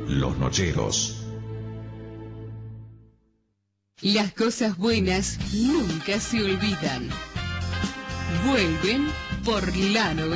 Los Nocheros. Las cosas buenas nunca se olvidan. Vuelven por la 90.